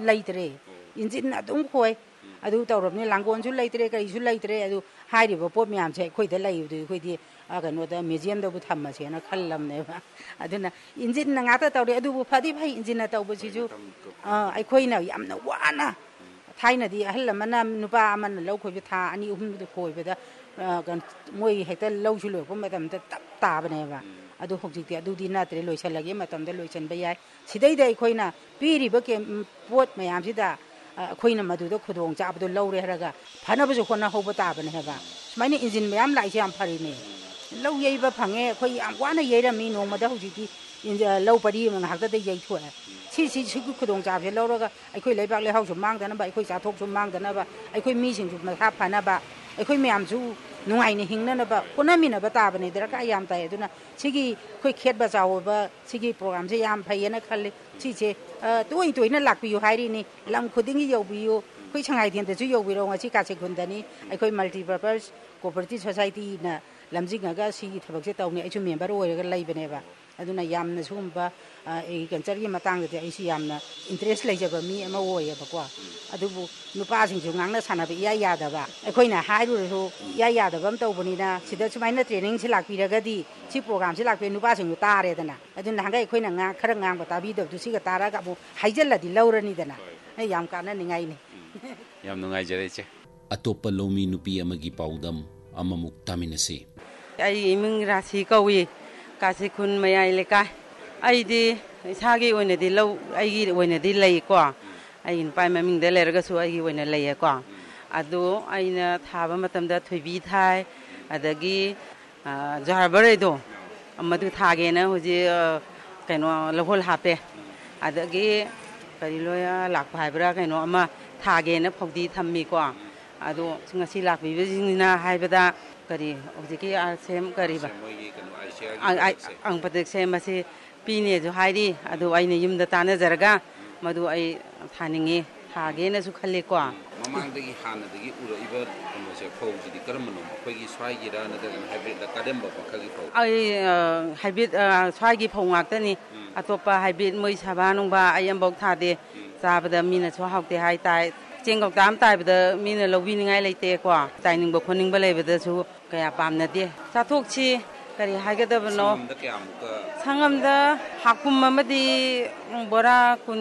ꯂꯩꯇ꯭ꯔꯦ ꯏꯟꯖꯤꯟ ꯑꯗꯨꯝ ꯈꯣꯏ ꯑꯗꯨ ꯇꯧꯔꯕꯅꯤ ꯂꯥꯡꯒꯣꯜꯁꯨ ꯂꯩꯇ꯭ꯔꯦ ꯀꯔꯤꯁꯨ ꯂꯩꯇ꯭ꯔꯦ ꯑꯗꯨ ꯍꯥꯏꯔꯤꯕ ꯄꯣꯠ ꯃꯌꯥꯝꯁꯦ ꯑꯩꯈꯣꯏꯗ ꯂꯩꯕꯗꯨ ꯑꯩꯈꯣꯏꯗꯤ ꯀꯩꯅꯣꯗ ꯃ꯭ꯌꯨꯖꯤꯌꯝꯗꯕꯨ ꯊꯝꯃꯁꯦꯅ ꯈꯜꯂꯝꯅꯦꯕ ꯑꯗꯨꯅ ꯏꯟꯖꯤꯟꯅ ꯉꯥꯛꯇ ꯇꯧꯔꯦ ꯑꯗꯨꯕꯨ ꯐꯗꯤ ꯐꯩ ꯏꯟꯖꯤꯟꯅ ꯇꯧꯕꯁꯤꯁꯨ ꯑꯩꯈꯣꯏꯅ ꯌꯥꯝꯅ ꯋꯥꯅ ꯊꯥꯏꯅꯗꯤ ꯑꯍꯜ ꯑꯃꯅ ꯅꯨꯄꯥ ꯑꯃꯅ ꯂꯧ ꯈꯣꯏꯕ ꯊꯥ 2-3 ꯈꯣꯏꯕꯗ ꯃꯣꯏ ꯍꯦꯛꯇ ꯂꯧꯁꯨ ꯂꯣꯏꯔꯛꯄ ꯃꯇꯝꯗ ꯇꯞ ꯇꯥꯕꯅꯦꯕ ꯑꯗꯨ ꯍꯧꯖꯤꯛꯇꯤ ꯑꯗꯨꯗꯤ ꯅꯠꯇ꯭ꯔꯦ ꯂꯣꯏꯁꯤꯜꯂꯒꯦ ꯃꯇꯝꯗ ꯂꯣꯏꯁꯤꯟꯕ ꯌꯥꯏ ꯁꯤꯗꯩꯗ ꯑꯩꯈꯣꯏꯅ ꯄꯤꯔꯤꯕ ꯄꯣꯠ ꯃꯌꯥꯝꯁꯤꯗ ꯑꯩꯈꯣꯏꯅ ꯃꯗꯨꯗ ꯈꯨꯗꯣꯡ ꯆꯥꯕꯗꯣ ꯂꯧꯔꯦ ꯍꯥꯏꯔꯒ ꯐꯅꯕꯁꯨ ꯍꯣꯠꯅꯍꯧꯕ ꯇꯥꯕꯅꯦ ꯍꯥꯏꯕ ꯁꯨꯃꯥꯏꯅ ꯏꯟꯖꯤꯟ ꯃꯌꯥꯝ ꯂꯥꯛꯏꯁꯦ ꯌꯥꯝ ꯐꯔꯤꯅꯦ ꯂꯧ ꯌꯩꯕ ꯐꯪꯉꯦ ꯑꯩꯈꯣꯏ ꯌꯥꯝ ꯋꯥꯅ ꯌꯩꯔꯝꯃꯤ ꯅꯣꯡꯃꯗ ꯍꯧꯖꯤꯛꯇꯤ ꯂꯧ ꯄꯔꯤ ꯑꯃ ꯉꯥꯏꯍꯥꯛꯇꯗ ꯌꯩꯊꯣꯛꯑꯦ ꯁꯤꯒꯤ ꯈꯨꯗꯣꯡꯆꯥꯕꯁꯦ ꯂꯧꯔꯒ ꯑꯩꯈꯣꯏ ꯂꯩꯕꯥꯛ ꯂꯩꯍꯥꯎꯁꯨ ꯃꯥꯡꯗꯅꯕ ꯑꯩꯈꯣꯏ ꯆꯥꯊꯣꯛꯁꯨ ꯃꯥꯡꯗꯅꯕ ꯑꯩꯈꯣꯏ ꯃꯤꯁꯤꯡꯁꯨ ꯃꯁꯥ ꯐꯅꯕ ꯑꯩꯈꯣꯏ ꯃꯌꯥꯝꯁꯨ ꯅꯨꯡꯉꯥꯏꯅ ꯍꯤꯡꯅꯅꯕ ꯍꯣꯠꯅꯃꯤꯟꯅꯕ ꯇꯥꯕꯅꯤ ꯗꯔꯀꯥꯔ ꯌꯥꯝ ꯇꯥꯏ ꯑꯗꯨꯅ ꯁꯤꯒꯤ ꯑꯩꯈꯣꯏ ꯈꯦꯠꯕ ꯆꯥꯎꯕ ꯁꯤꯒꯤ ꯄ꯭ꯔꯣꯒ꯭ꯔꯥꯝꯁꯦ ꯌꯥꯝ ꯐꯩꯌꯦꯅ ꯈꯜꯂꯤ ꯁꯤꯁꯦ ꯇꯣꯏꯅ ꯂꯥꯛꯄꯤꯌꯨ ꯍꯥꯏꯔꯤꯅꯤ ꯂꯝ ꯈꯨꯗꯤꯡꯒꯤ ꯌꯧꯕꯤꯌꯨ ꯑꯩꯈꯣꯏ ꯁꯉꯥꯏꯊꯦꯜꯗꯁꯨ ꯌꯧꯕꯤꯔꯛꯑꯣ ꯉꯁꯤ ꯀꯥꯆꯤꯟ-ꯈꯨꯟꯗꯅꯤ ꯑꯩꯈꯣꯏ ꯃꯜꯇꯤꯄꯔꯄꯁ ꯀꯣꯑꯣꯄꯔꯦꯇꯤভ ꯁꯣꯁꯥꯏꯇꯤꯅ ꯂꯝꯖꯤꯡꯉꯒ ꯁꯤꯒꯤ ꯊꯕꯛꯁꯦ ꯇꯧꯅꯤ ꯑꯩꯁꯨ ꯃꯦꯝꯕꯔ ꯑꯣꯏꯔꯒ ꯂꯩꯕꯅꯦꯕ ꯑꯗꯨꯅ ꯌꯥꯝꯅ ꯁꯤꯒꯨꯝꯕ ꯑꯦꯒ꯭ꯔꯤꯀꯜꯆꯔꯒꯤ ꯃꯇꯥꯡꯗꯗꯤ ꯑꯩꯁꯤ ꯌꯥꯝꯅ ꯏꯟꯇꯔꯦꯁ ꯂꯩꯖꯕ ꯃꯤ ꯑꯃ ꯑꯣꯏꯌꯦꯕꯀꯣ ꯑꯗꯨꯕꯨ ꯅꯨꯄꯥꯁꯤꯡꯁꯨ ꯉꯥꯡꯅ ꯁꯥꯟꯅꯕ ꯏꯌꯥ ꯌꯥꯗꯕ ꯑꯩꯈꯣꯏꯅ ꯍꯥꯏꯔꯨꯔꯁꯨ ꯏꯌꯥ ꯌꯥꯗꯕ ꯑꯃ ꯇꯧꯕꯅꯤꯅ ꯁꯤꯗ ꯁꯨꯃꯥꯏꯅ ꯇ꯭ꯔꯦꯅꯤꯡꯁꯤ ꯂꯥꯛꯄꯤꯔꯒꯗꯤ ꯁꯤ ꯄ꯭ꯔꯣꯒ꯭ꯔꯥꯝꯁꯤ ꯂꯥꯛꯄꯤꯔ ꯅꯨꯄꯥꯁꯤꯡꯁꯨ ꯇꯥꯔꯦꯗꯅ ꯑꯗꯨꯅ ꯅꯍꯥꯟꯒꯩ ꯑꯩꯈꯣꯏꯅ ꯈꯔ ꯉꯥꯡꯕ ꯇꯥꯕꯤꯗꯕꯗꯨ ꯁꯤꯒ ꯇꯥꯔꯒ ꯑꯃꯨꯛ ꯍꯥꯏꯖꯤꯜꯂꯗꯤ ꯂꯧꯔꯅꯤꯗꯅ ꯌꯥꯝ ꯀꯥꯟꯅꯅꯤꯡꯉꯥꯏꯅꯤ ꯌꯥꯝ ꯅꯨꯡꯉꯥꯏꯖꯔꯦ ꯏꯆꯦ ꯑꯇꯣꯞꯄ ꯂꯧꯃꯤ ꯅꯨꯄꯤ ꯑꯃꯒꯤ ꯄꯥꯎꯗꯝ ꯑꯃꯃꯨꯛ ꯇꯥꯃꯤꯟꯅꯁꯤ ꯑꯩ ꯏꯃꯤꯡ ꯔꯥꯁꯤ ꯀꯧꯏ ꯀꯥꯆꯤꯟ ꯃꯌꯥꯏ ꯂꯩꯀꯥꯏ ꯑꯩꯗꯤ ꯏꯁꯥꯒꯤ ꯑꯣꯏꯅꯗꯤ ꯂꯧ ꯑꯩꯒꯤ ꯑꯣꯏꯅꯗꯤ ꯂꯩꯀꯣ ꯑꯩꯒꯤ ꯅꯨꯄꯥꯒꯤ ꯃꯃꯤꯡꯗ ꯂꯩꯔꯒꯁꯨ ꯑꯩꯒꯤ ꯑꯣꯏꯅ ꯂꯩꯌꯦꯀꯣ ꯑꯗꯨ ꯑꯩꯅ ꯊꯥꯕ ꯃꯇꯝꯗ ꯊꯣꯏꯕꯤ ꯊꯥꯏ ꯑꯗꯒꯤ ꯖꯋꯥꯍꯔ ꯕꯔꯩꯗꯣ ꯃꯗꯨ ꯊꯥꯒꯦꯅ ꯍꯧꯖꯤꯛ ꯀꯩꯅꯣ ꯂꯧꯍꯣꯜ ꯍꯥꯞꯄꯦ ꯑꯗꯒꯤ ꯀꯔꯤ ꯂꯣꯏꯌꯥ ꯂꯥꯛꯄ ꯍꯥꯏꯕ꯭ꯔꯥ ꯀꯩꯅꯣ ꯑꯃ ꯊꯥꯒꯦꯅ ꯐꯧꯗꯤ ꯊꯝꯃꯤꯀꯣ ꯑꯗꯣ ꯉꯁꯤ ꯂꯥꯛꯄꯤꯕꯁꯤꯡꯁꯤꯅ ꯍꯥꯏꯕꯗ ꯀꯔꯤ ꯍꯧꯖꯤꯛꯀꯤ ꯁꯦꯝ ꯀꯔꯤꯕ ꯄ꯭ꯔꯗꯛꯁꯦ ꯃꯁꯤ ꯄꯤꯅꯦꯁꯨ ꯍꯥꯏꯔꯤ ꯑꯗꯨ ꯑꯩꯅ ꯌꯨꯝꯗ ꯇꯥꯟꯅꯖꯔꯒ ꯃꯗꯨ ꯑꯩ ꯊꯥꯅꯤꯡꯉꯤ ꯊꯥꯒꯦꯅꯁꯨ ꯈꯜꯂꯤꯀꯣ ꯃꯃꯥꯡꯗꯒꯤ ꯍꯥꯟꯅꯗꯒꯤ ꯎꯔꯛꯏꯕ ꯀꯩꯅꯣꯁꯦ ꯐꯧꯁꯤꯗꯤ ꯀꯔꯝꯕꯅꯣ ꯑꯩꯈꯣꯏꯒꯤ ꯁ꯭ꯋꯥꯏꯒꯤꯔ ꯅꯠꯇ꯭ꯔꯒꯅ ꯍꯥꯏꯕ꯭ꯔꯤꯠ ꯀꯔꯝꯕ ꯃꯈꯜꯒꯤ ꯐꯧ ꯑꯩ ꯍꯥꯏꯕ꯭ꯔꯤꯠ ꯁ꯭ꯋꯥꯏꯒꯤ ꯐꯧ ꯉꯥꯛꯇꯅꯤ ꯑꯇꯣꯞꯄ ꯍꯥꯏꯕ꯭ꯔꯤꯠ ꯃꯣꯏ ꯁꯥꯕꯥ ꯅꯨꯡꯕꯥ ꯑꯩ ꯑꯃꯐꯥꯎ ꯊꯥꯗꯦ ꯆꯥꯕꯗ ꯃꯤꯅꯁꯨ ꯍꯥꯎꯇꯦ ꯍꯥꯏꯇꯥꯏ ꯆꯦꯡ ꯀꯧꯇꯥ ꯑꯃ ꯇꯥꯏꯕꯗ ꯃꯤꯅ ꯂꯧꯕꯤꯅꯤꯡꯉꯥꯏ ꯂꯩꯇꯦꯀꯣ ꯇꯥꯏꯅꯤꯡꯕ ꯈꯣꯠꯅꯤꯡꯕ ꯂꯩꯕꯗꯁꯨ ꯀꯌꯥ ꯄꯥꯝꯅꯗꯦ ꯆꯥꯊꯣꯛꯁꯤ ꯀꯔꯤ ꯍꯥꯏꯒꯗꯕꯅꯣ ꯁꯪꯉꯝꯗ ꯍꯥꯀꯨꯝ ꯑꯃꯗꯤ ꯕꯣꯔꯥ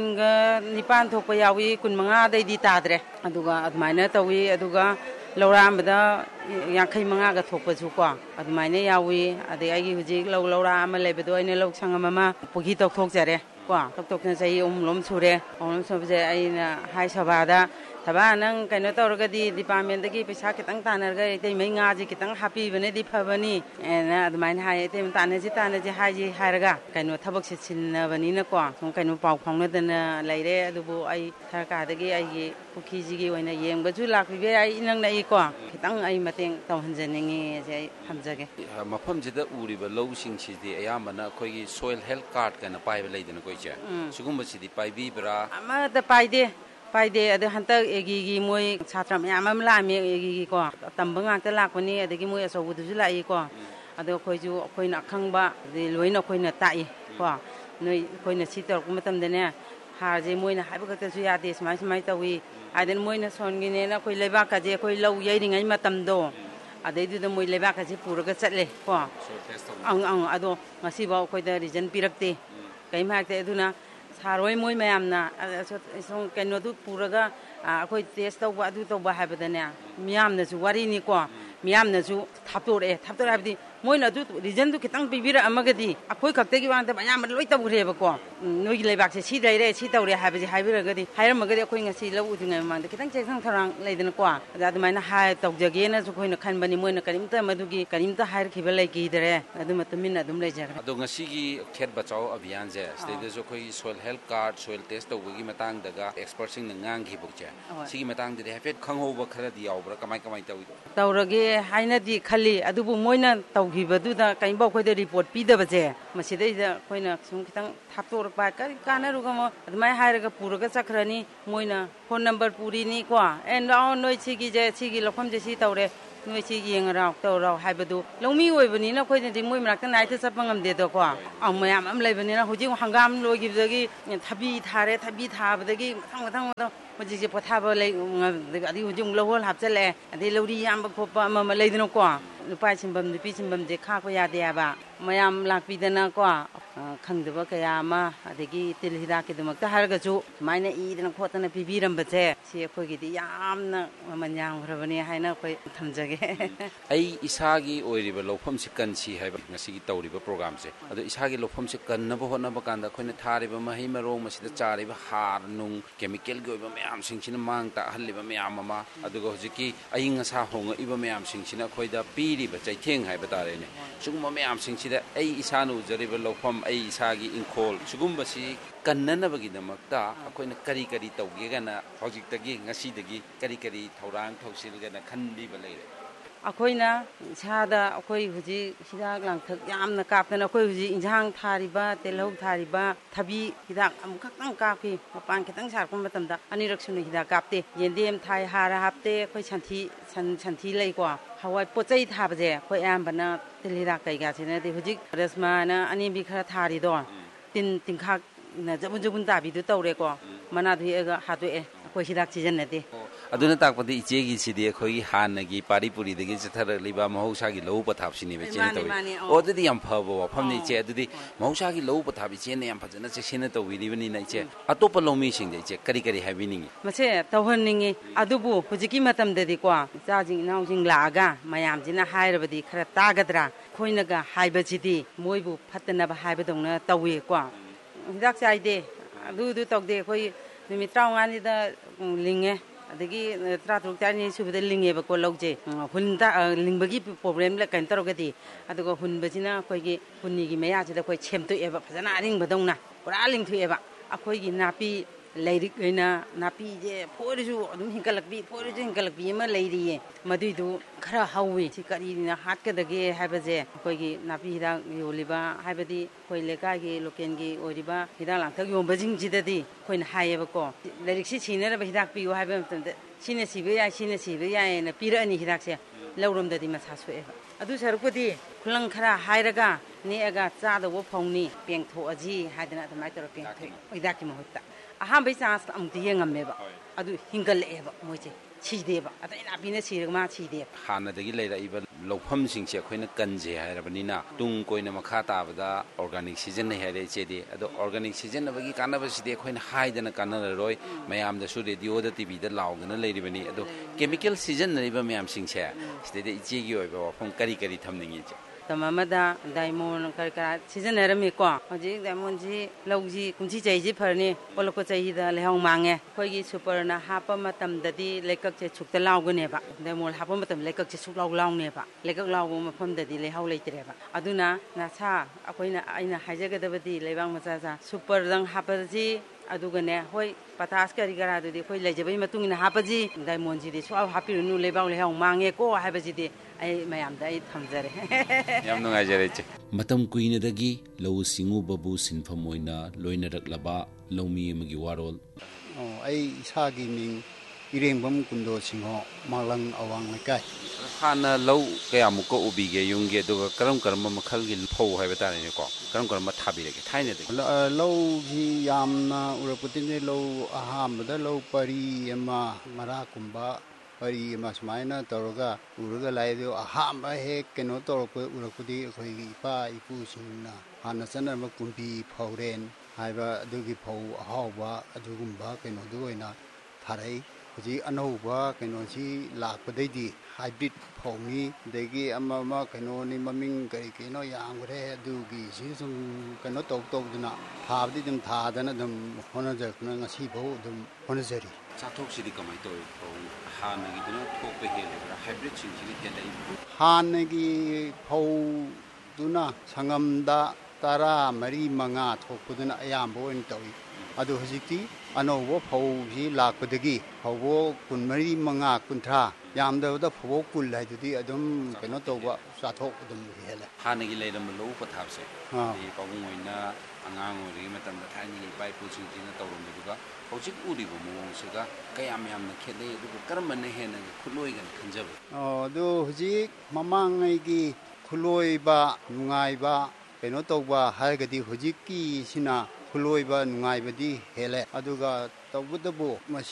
19 ꯊꯣꯛꯄ ꯌꯥꯎꯏ 25ꯗꯩꯗꯤ ꯇꯥꯗ꯭ꯔꯦ ꯑꯗꯨꯒ ꯑꯗꯨꯃꯥꯏꯅ ꯇꯧꯏ ꯑꯗꯨꯒ ꯂꯧꯔꯥꯛ ꯑꯃꯗ 55ꯒ ꯊꯣꯛꯄꯁꯨ ꯀꯣ ꯑꯗꯨꯃꯥꯏꯅ ꯌꯥꯎꯏ ꯑꯗꯩ ꯑꯩꯒꯤ ꯍꯧꯖꯤꯛ ꯂꯧꯔꯥꯛ ꯑꯃ ꯂꯩꯕꯗꯣ ꯑꯩꯅ ꯂꯧ ꯁꯪꯉꯝ ꯑꯃ ꯄꯨꯈꯤ ꯇꯧꯊꯣꯛꯆꯔꯦ ꯀꯣ ꯇꯧꯊꯣꯛꯇꯅ ꯆꯍꯤ 3 ꯁꯨꯔꯦ 3 ꯁꯨꯕꯁꯦ ꯑꯩꯅ ꯍꯥꯏ ꯁꯚꯥꯗ ꯁꯚꯥ ꯅꯪ ꯀꯩꯅꯣ ꯇꯧꯔꯒꯗꯤ ꯗꯤꯄꯥꯔꯠꯃꯦꯟꯇꯒꯤ ꯄꯩꯁꯥ ꯈꯤꯇꯪ ꯇꯥꯟꯅꯔꯒ ꯏꯇꯩꯃꯩ ꯉꯥꯁꯤ ꯈꯤꯇꯪ ꯍꯥꯞꯄꯤꯕꯅꯗꯤ ꯐꯕꯅꯤ ꯑꯦꯅ ꯑꯗꯨꯃꯥꯏꯅ ꯍꯥꯏ ꯏꯇꯩꯃ ꯇꯥꯟꯅꯁꯤ ꯍꯥꯏꯔꯒ ꯀꯩꯅꯣ ꯊꯕꯛꯁꯦ ꯁꯤꯟꯅꯕꯅꯤꯅꯀꯣ ꯁꯨꯝ ꯀꯩꯅꯣ ꯄꯥꯎ ꯐꯥꯎꯅꯗꯅ ꯂꯩꯔꯦ ꯑꯗꯨꯕꯨ ꯑꯩ ꯁꯔꯀꯥꯔꯗꯒꯤ ꯑꯩꯒꯤ ꯄꯨꯈ꯭ꯔꯤꯁꯤꯒꯤ ꯑꯣꯏꯅ ꯌꯦꯡꯕꯁꯨ ꯂꯥꯛꯄꯤꯕ ꯌꯥꯏ ꯏꯅꯛ ꯅꯛꯏꯀꯣ ꯈꯤꯇꯪ ꯑꯩ ꯃꯇꯦꯡ ꯇꯧꯍꯟꯖꯅꯤꯡꯉꯤꯁꯦ ꯑꯩ ꯊꯝꯖꯒꯦ ꯃꯐꯝꯁꯤꯗ ꯎꯔꯤꯕ ꯂꯧꯁꯤꯡꯁꯤꯗꯤ ꯑꯌꯥꯝꯕꯅ ꯑꯩꯈꯣꯏꯒꯤ ꯁꯣꯏꯜ ꯍꯦꯜꯊ ꯀꯥꯔꯗ ꯀꯥꯏꯅ ꯄꯥꯏꯕ ꯂꯩꯗꯅꯀꯣ ꯏꯆꯦ ꯁꯤꯒꯨꯝꯕꯁꯤꯗꯤ ꯄꯥꯏꯕꯤꯕ꯭ꯔꯥ ꯑꯃꯠꯇ ꯄꯥꯏꯗꯦ ꯑꯗꯣ ꯍꯟꯇꯛ ꯑꯦꯒꯤꯒꯤ ꯃꯣꯏ ꯁꯥꯇ꯭ꯔ ꯃꯌꯥꯝ ꯑꯃ ꯂꯥꯛꯑꯝꯃꯤ ꯑꯦꯒꯤꯒꯤꯀꯣ ꯇꯝꯕ ꯉꯥꯛꯇ ꯂꯥꯛꯄꯅꯤ ꯑꯗꯒꯤ ꯃꯣꯏ ꯑꯆꯧꯕꯗꯨꯁꯨ ꯂꯥꯛꯏꯀꯣ ꯑꯗꯣ ꯑꯩꯈꯣꯏꯅ ꯑꯈꯪꯕ ꯂꯣꯏꯅ ꯑꯩꯈꯣꯏꯅ ꯇꯥꯛꯏ ꯀꯣ ꯅꯣꯏ ꯑꯩꯈꯣꯏꯅ ꯁꯤ ꯇꯧꯔꯛꯄ ꯃꯇꯝꯗꯅꯦ ꯍꯥꯔꯁꯦ ꯃꯣꯏꯅ ꯍꯥꯏꯕ ꯈꯛꯇꯁꯨ ꯌꯥꯗꯦ ꯁꯨꯃꯥꯏꯅ ꯇꯧꯏ ꯍꯥꯏꯗꯅ ꯃꯣꯏꯅ ꯁꯣꯟꯒꯤꯅꯦꯅ ꯑꯩꯈꯣই ꯂꯩꯕꯥꯛꯀꯁꯦ ꯑꯩꯈꯣꯏ ꯂꯧ ꯌꯩꯔꯤꯉꯩ ꯃꯇꯝꯗꯣ ꯑꯗꯩꯗꯨꯗ ꯃꯣꯏ ꯂꯩꯕꯥꯛꯀꯁꯦ ꯄꯨꯔꯒ ꯆꯠꯂꯦ ꯀꯣ ꯑꯗꯣ ꯉꯁꯤꯐꯥꯎ ꯑꯩꯈꯣꯏꯗ ꯔꯤꯖꯟ ꯄꯤꯔꯛꯇꯦ ꯀꯔꯤꯝ ꯍꯥꯏꯔꯛꯇꯦ ꯑꯗꯨꯅ ꯁꯥꯔꯣꯏ ꯃꯣꯏ ꯃꯌꯥꯝꯅ ꯀꯩꯅꯣꯗꯨ ꯄꯨꯔꯒ ꯑꯩꯈꯣꯏ ꯇꯦꯁ ꯇꯧꯕ ꯑꯗꯨ ꯇꯧꯕ ꯍꯥꯏꯕꯗꯅꯦ ꯃꯤꯌꯥꯝꯅꯁꯨ ꯋꯥꯔꯤꯅꯤꯀꯣ ꯃꯤꯌꯥꯝꯅꯁꯨ ꯊꯥꯞꯇꯣꯔꯛꯑꯦ ꯍꯥꯏꯕꯗꯤ ꯃꯣꯏꯅ ꯑꯗꯨ ꯔꯤꯖꯟꯗꯨ ꯈꯤꯇꯪ ꯄꯤꯕꯤꯔꯛꯑꯃꯒꯗꯤ ꯑꯩꯈꯣꯏ ꯈꯛꯇꯒꯤ ꯋꯥꯗꯕ ꯑꯌꯥꯝꯕꯅ ꯂꯣꯏ ꯇꯧꯈ꯭ꯔꯦꯕꯀꯣ ꯅꯣꯏꯒꯤ ꯂꯩꯕꯥꯛꯁꯦ ꯁꯤ ꯂꯩꯔꯦ ꯁꯤ ꯇꯧꯔꯦ ꯍꯥꯏꯕꯁꯦ ꯍꯥꯏꯔꯝꯃꯒꯗꯤ ꯑꯩꯈꯣꯏ ꯉꯁꯤ ꯂꯧ ꯎꯗ꯭ꯔꯤꯉꯩ ꯃꯃꯥꯡꯗ ꯈꯤꯇꯪ ꯆꯦꯛꯁꯤꯟ ꯊꯧꯔꯥꯡ ꯂꯩꯗꯅꯀꯣ ꯑꯗꯨꯃꯥꯏꯅ ꯇꯧꯖꯒꯦꯅꯁꯨ ꯑꯩꯈꯣꯏꯅ ꯈꯟꯕꯅꯤ ꯃꯣꯏꯅ ꯀꯔꯤꯝꯇ ꯍꯥꯏꯔꯛꯈꯤꯕ ꯂꯩꯈꯤꯗ꯭ꯔꯦ ꯑꯗꯨ ꯇꯨꯃꯤꯟꯅ ꯑꯗꯨꯝ ꯂꯩꯖꯈ꯭ꯔꯦ ꯑꯗꯣ ꯉꯁꯤꯒꯤ ꯈꯦꯠ ꯕꯆꯥꯎ ꯑꯚꯤꯌꯥꯟꯁꯦ ꯁꯤꯗꯩꯗꯁꯨ ꯑꯩꯈꯣꯏꯒꯤ soil health card soil test ꯇꯧꯕꯒꯤ ꯃꯇꯥꯡꯗꯒ ꯑꯦꯛꯁꯄꯔꯠꯁꯤꯡꯅ ꯉꯥꯡꯈꯤꯕꯁꯦ ꯁꯤꯒꯤ ꯃꯇꯥꯡꯗꯗꯤ ꯍꯥꯏꯐꯦꯠ ꯈꯪꯍꯧꯕ ꯈꯔꯗꯤ ꯌꯥꯎꯕ꯭ꯔꯥ ꯀꯃꯥꯏ ꯇꯧꯏ ꯇꯧꯔꯒꯦ ꯍꯥꯏꯅꯗꯤ ꯈꯜꯂꯤ ꯑꯗꯨꯕꯨ ꯃꯣꯏꯅ ꯇꯧꯈꯤꯕꯗꯨꯗ ꯀꯔꯤꯝꯐꯥꯎ ꯑꯩꯈꯣꯏꯗ ꯔꯤꯄꯣꯔꯠ ꯄꯤꯗꯕꯁꯦ ꯃꯁꯤꯗꯩꯗ ꯑꯩꯈꯣꯏꯅ ꯁꯨꯝꯈꯤꯇꯪ ꯊꯥꯞꯇꯣꯔꯛꯄ ꯀꯔꯤ ꯀꯥꯟꯅꯔꯨꯒꯃꯣ ꯑꯗꯨꯃꯥꯏꯅ ꯍꯥꯏꯔꯒ ꯄꯨꯔꯒ ꯆꯠꯈ꯭ꯔꯅꯤ ꯃꯣꯏꯅ ꯐꯣꯟ ꯅꯝꯕꯔ ꯄꯨꯔꯤꯅꯤꯀꯣ ꯂꯥꯛꯑꯣ ꯅꯣꯏ ꯁꯤꯒꯤ ꯂꯧꯐꯝꯁꯦ ꯁꯤ ꯇꯧꯔꯦ ꯅꯣꯏꯁꯤ ꯌꯦꯡꯉꯔꯥꯎ ꯇꯧꯔꯥꯎ ꯍꯥꯏꯕꯗꯨ ꯂꯧꯃꯤ ꯑꯣꯏꯕꯅꯤꯅ ꯑꯩꯈꯣꯏꯅꯗꯤ ꯃꯣꯏ ꯃꯅꯥꯛꯇ ꯅꯥꯏꯇ ꯆꯠꯄ ꯉꯝꯗꯦꯗꯀꯣ ꯃꯌꯥꯝ ꯑꯃ ꯂꯩꯕꯅꯤꯅ ꯍꯧꯖꯤꯛ ꯍꯪꯒꯥꯝ ꯂꯣꯏꯈꯤꯕꯗꯒꯤ ꯊꯕꯤ ꯊꯥꯔꯦ ꯊꯕꯤ ꯊꯥꯕꯗꯒꯤ ꯃꯊꯪ ꯍꯧꯖꯤꯛꯁꯦ ꯄꯣꯊꯥꯕ ꯂꯩ ꯑꯗꯩ ꯍꯧꯖꯤꯛ ꯂꯧꯍꯣꯜ ꯍꯥꯞꯆꯤꯜꯂꯛꯑꯦ ꯑꯗꯩ ꯂꯧꯔꯤ ꯌꯥꯝꯕ ꯈꯣꯠꯄ ꯑꯃ ꯂꯩꯗꯅꯀꯣ ꯅꯨꯄꯥ ꯁꯤꯟꯐꯝ ꯅꯨꯄꯤ ꯁꯤꯟꯐꯝꯁꯦ ꯈꯥꯛꯄ ꯌꯥꯗꯦ ꯍꯥꯏꯕ ꯃꯌꯥꯝ ꯂꯥꯛꯄꯤꯗꯅꯀꯣ ꯈꯪꯗꯕ kaya ama adagi til hidakidmakta haragasu sumaina idana khotana pibirambase si akhogidi yamna manyanghrabani haina akhoi thamjage ai isagi oiriba lofam se kansi haiba ngasi gi tawriba program se ado isagi lofam se kannaba honaba kanda khoina thariba mahi marong masida chariba har nung chemical gi oiba mayam singchina mang ta haliba mayam ama adugo hojiki ayinga sa honga iba mayam singchina khoida piriba chaitheng haiba tare ne suguma mayam singchida ai isanu jariba lofam ai isagi inkol sugumba si kannanabagi damakta akoina kari kari tawgegana hojiktagi ngasidagi kari kari thorang thausilgana khanbiba leire akoina sada akoi huji hidak langthak yamna kaptana akoi huji injang thariba telhau thariba thabi hidak amkhakang kapi mapan khitang sarkum matamda anirak sunu hidak kapte yendem thai hara hapte akoi santhi lei ko hawai pochai thabaje akoi ambana telhira kaiga sine de huji resma na ani bi khara thari do tinkhak na jabun tabi du tawre ko mana dhiega hatoe akoi hidak chijanade aduna takpadi ichegi sidi khoi hanagi paripuri degi chathar liba mahausa gi lo pathap sini be chen tawi odudi yam phabo famni che adudi mahausa gi lo pathap chen ne yam phajana che sina tawi ribani na che atopa lomi sing de che kari kari habiningi mase tawhanningi adubu hujiki matam dedi ko chajing naujing laaga mayam jina hairabadi khara tagadra khoinaga haibajidi moibu phatna ba haibadongna tawi ko hidak chaide adu tawde khoi nimitra ngani da linge adagi tratruk tani subida linge ba ko logje hunta lingbagi problem la kan tarogadi adugo hunbajina khoigi hunni gi meya jida khoi chemtu eba phajana aring badongna pura lingthu eba akhoi gi napi leirik ina napi je phorisu adum hinkalakbi ma leiriye maduidu khara hawi sikari na hatkadage habaje khoigi napi hida yoliba habadi khoi lekai gi loken gi oriba hida langthak yombajing jidadi khoina hayeba ko leirik si chinera ba hidak piu haba mtamde sine sibe ya na pirani hidak se lauramdadi masa soeba adu sarukudi khulang khara hairaga ne aga chada wo phongni pengtho aji hadana tamai tor pengtho idaki mohutta aham bai chance amti yengameba adu hingaleba moje chideba ataina bina sirma chide hanadagi leira iba lofam singse khoina kanje hairabanina tung koina makha tabada organic season ne haire chede ado organic season nabagi kanaba side khoina haidana kanara roi mayam da su radio da tv da laugana leiribani ado chemical season nariba mayam singse side ichegi oiba wafam kari kari thamningi che tamamada diamond karka season erami ko hoji diamond ji logji kumchi chaiji pharni poloko chai da lehong mange khoigi super na hapa matam dadi lekak che chukta laugune ba diamond hapa matam lekak che chuk laune ba lekak lawu mafam dadi lehau leitre ba aduna na sa akoina aina hajagadabadi lebang macha sa super dang hapa ji adugane hoi patas kari gara dudi khoi lejabai matungina hapaji diamond ji de so hapirunu lebang lehong mange ko habaji de ai mayam da ai thamjare yam nungai jare che matam kuinadagi lau singu babu sinfam oina loinaraklaba lomi amagi warol ai isagi ming irengbam kundo singho malang awang lekai hana lau kaya muko ubige yungge duga karam makhal gi phau haiba tare ne ko karam thabirege thaine de lau gi yamna uraputine lau aham da lau pari ama mara kumba pari ama smaina toroga uraga laido aham he keno torok urapudi khoi pa ipu singna hana chana ma kumbi phauren haiba adugi phau ahawba adugumba keno duoina tharai huji anauba keno si lakpadaidi hybrid phongni degi ama keno ni maming kai keno yangre adugi si sum keno tok duna thabdi dum thadana dum honajakna ngasi bau dum honajari chathok sidi kamai toy hanagi duna thokpe hele hybrid sing sidi helai hanagi phau duna sangamda tara mari manga thokpuduna ayambo in tawi adu hujikti anobo phau ji lakpadagi phaubo kun mari manga kunthra yamda phau kul laidudi adum keno toba chathok adum hele hanagi leiram lo pathap se e pabung oina angang ori matam da thani pai pu sing jina tawrom duga ꯍꯧꯖꯤꯛ ꯎꯔꯤꯕ ꯃꯑꯣꯡꯁꯤꯒ ꯀꯌꯥꯝ ꯌꯥꯝꯅ ꯈꯦꯠꯅꯩ ꯑꯗꯨꯒ ꯀꯔꯝꯕꯅ ꯍꯦꯟꯅ ꯈꯨꯠꯂꯣꯏꯒꯅ ꯈꯟꯖꯕ ꯑꯗꯨ ꯍꯧꯖꯤꯛ ꯃꯃꯥꯡꯉꯩꯒꯤ ꯈꯨꯠꯂꯣꯏꯕ ꯅꯨꯡꯉꯥꯏꯕ ꯀꯩꯅꯣ ꯇꯧꯕ ꯍꯥꯏꯔꯒꯗꯤ ꯍꯧꯖꯤꯛꯀꯤꯁꯤꯅ ꯈꯨꯠꯂꯣꯏꯕ ꯅꯨꯡꯉꯥꯏꯕꯗꯤ ꯍꯦꯜꯂꯦ ꯑꯗꯨꯒ ꯇꯧꯕꯇꯕꯨ